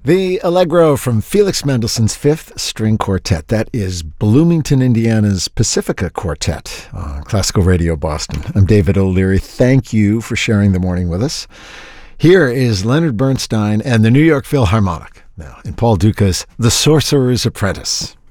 The Allegro from Felix Mendelssohn's Fifth String Quartet. That is Bloomington, Indiana's Pacifica Quartet on Classical Radio Boston. I'm David O'Leary. Thank you for sharing the morning with us. Here is Leonard Bernstein and the New York Philharmonic now in Paul Dukas' The Sorcerer's Apprentice.